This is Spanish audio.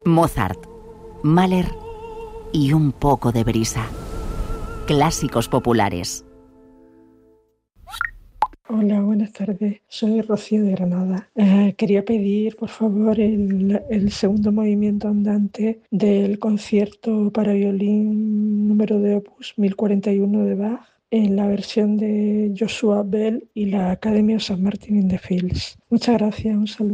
Mozart, Mahler y un poco de brisa. Clásicos populares. Hola, buenas tardes. Soy Rocío de Granada. Quería pedir, por favor, el segundo movimiento andante del concierto para violín número de Opus 1041 de Bach en la versión de Joshua Bell y la Academy of St. Martin in the Fields. Muchas gracias, un saludo.